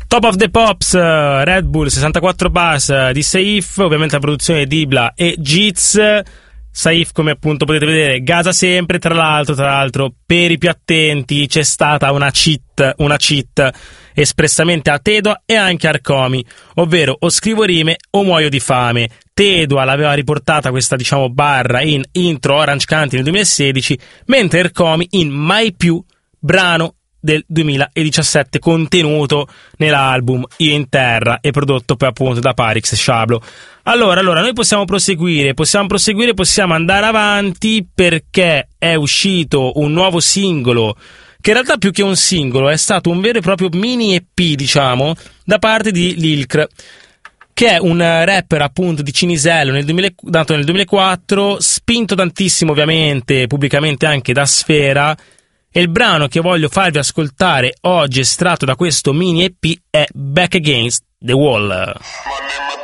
Top of the Pops, Red Bull 64 bus di Saif, ovviamente la produzione di Dibla e Giz. Saif, come appunto potete vedere, gasa sempre. Tra l'altro per i più attenti c'è stata una cheat espressamente a Tedua e anche a Arcomi, ovvero o scrivo rime o muoio di fame. Tedua l'aveva riportata questa, diciamo, barra in intro Orange County nel 2016, mentre Arcomi in Mai Più, brano del 2017 contenuto nell'album Io in Terra e prodotto poi appunto da Parix e Shablo. Allora noi possiamo proseguire, possiamo andare avanti, perché è uscito un nuovo singolo che in realtà più che un singolo è stato un vero e proprio mini EP, diciamo, da parte di Lilk, che è un rapper appunto di Cinisello, nato nel 2004, spinto tantissimo ovviamente pubblicamente anche da Sfera. E il brano che voglio farvi ascoltare oggi, estratto da questo mini EP, è Back Against the Wall.